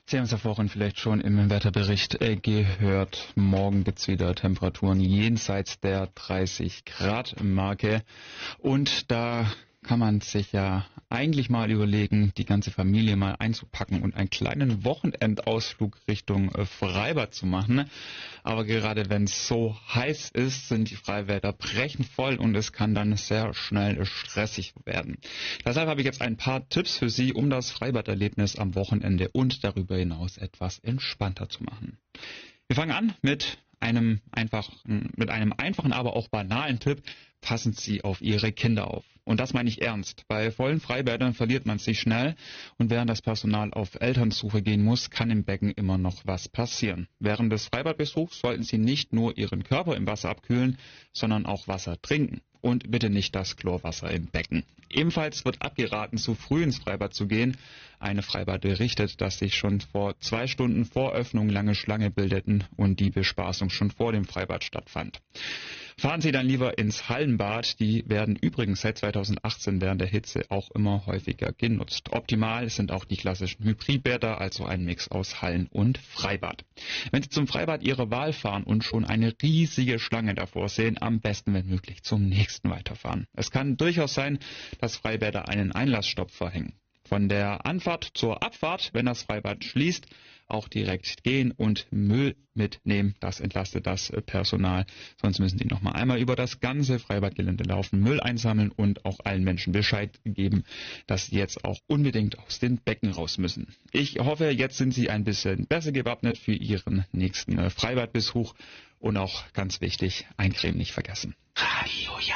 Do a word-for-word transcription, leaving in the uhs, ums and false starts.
Sie haben es ja vorhin vielleicht schon im Wetterbericht äh, gehört. Morgen gibt es wieder Temperaturen jenseits der dreißig Grad Marke. Und da kann man sich ja eigentlich mal überlegen, die ganze Familie mal einzupacken und einen kleinen Wochenendausflug Richtung äh, Freibad zu machen. Aber gerade wenn es so heiß ist, sind die Freibäder brechend voll und es kann dann sehr schnell stressig werden. Deshalb habe ich jetzt ein paar Tipps für Sie, um das Freibaderlebnis am Wochenende und darüber hinaus etwas entspannter zu machen. Wir fangen an mit einem einfachen, mit einem einfachen, aber auch banalen Tipp. Passen Sie auf Ihre Kinder auf. Und das meine ich ernst. Bei vollen Freibädern verliert man sich schnell und während das Personal auf Elternsuche gehen muss, kann im Becken immer noch was passieren. Während des Freibadbesuchs sollten Sie nicht nur Ihren Körper im Wasser abkühlen, sondern auch Wasser trinken. Und bitte nicht das Chlorwasser im Becken. Ebenfalls wird abgeraten, zu früh ins Freibad zu gehen. Eine Freibad berichtet, dass sich schon vor zwei Stunden vor Öffnung lange Schlange bildeten und die Bespaßung schon vor dem Freibad stattfand. Fahren Sie dann lieber ins Hallenbad. Die werden übrigens seit zweitausendachtzehn während der Hitze auch immer häufiger genutzt. Optimal sind auch die klassischen Hybridbäder, also ein Mix aus Hallen- und Freibad. Wenn Sie zum Freibad Ihrer Wahl fahren und schon eine riesige Schlange davor sehen, am besten wenn möglich zum nächsten weiterfahren. Es kann durchaus sein, dass Freibäder einen Einlassstopp verhängen. Von der Anfahrt zur Abfahrt, wenn das Freibad schließt, auch direkt gehen und Müll mitnehmen. Das entlastet das Personal. Sonst müssen die noch mal einmal über das ganze Freibadgelände laufen, Müll einsammeln und auch allen Menschen Bescheid geben, dass sie jetzt auch unbedingt aus den Becken raus müssen. Ich hoffe, jetzt sind Sie ein bisschen besser gewappnet für Ihren nächsten Freibadbesuch. Und auch ganz wichtig, eincremen nicht vergessen. Radio